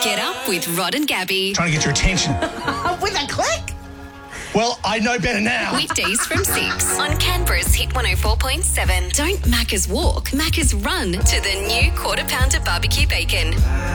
Get up with Rod and Gabby. Trying to get your attention. With a click? Well, I know better now. Weekdays from 6 on Canberra's Hit 104.7. Don't Macca's walk, Macca's run to the new Quarter Pounder barbecue bacon.